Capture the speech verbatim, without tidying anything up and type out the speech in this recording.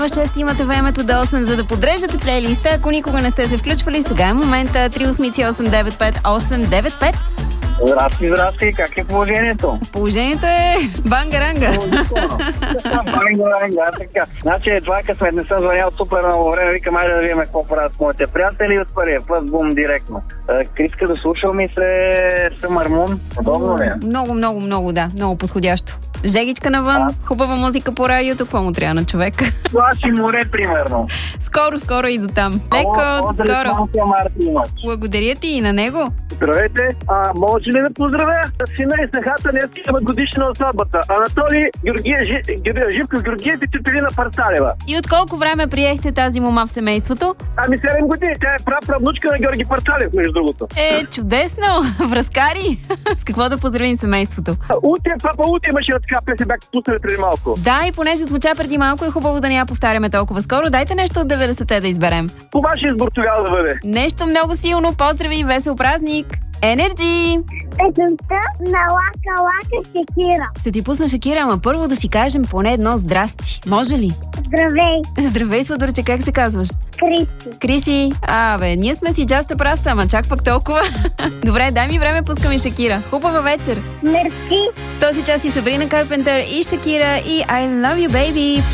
шест имате времето до осем, за да подреждате плейлиста. Ако никога не сте се включвали, сега е момента. Три осмици осем девет пет осем девет пет. Здрасти, здрасти, как е положението? Положението е бангаранга. Бангаранга, така. Значи, това е късмет, не съм звънял супер много време, викам, айде да видим какво правят с моите приятели от първия път, бум, директно. Криска да слушал ми се Summer Moon, подобно ли? Много, много, много, да, много подходящо. Жегичка навън, а? Хубава музика по радиото, какво му трябва на човек? Плаши море, примерно. Скоро, скоро и до там. Леко, О, скоро. Марти, благодаря ти и на него. Здравейте, а, може ли да поздравя сина и снахата, днес има годишна от сватбата. Анатолий Георгиев, Живко Георгиев и Цветелина Парцалева. И от колко време приехте тази мома в семейството? Ами седем години, тя е праправнучка на Георги Парцалев, между другото. Е, чудесно! Връзкари! С какво да поздравим семейството? Утре, папа, утре имаше така песен, бях пуснали преди малко. Да, и понеже звуча преди малко, е хубаво да не я повтаряме толкова скоро. Дайте нещо от деветдесетте да изберем. По ваш избор тогава да бъде. Нещо много силно. Поздрави и весел празник! Енерджи! Песента на Лака Лака Шакира. Ще ти пусна Шакира, ама първо да си кажем поне едно здрасти. Може ли? Здравей! Здравей, сладурче, как се казваш? Криси. Криси, а бе, ние сме си джаста праста, ама чак пък толкова. Добре, дай ми време, пускаме Шакира. Хубава вечер! Мерси! В този час и Сабрина Карпентър и Шакира и I love you, baby!